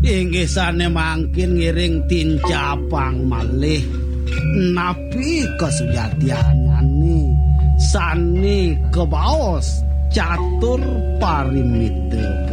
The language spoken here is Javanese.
Inggih sane mangkin ngiring tincapang malih napi kesujatianane sani kebaos catur parimite.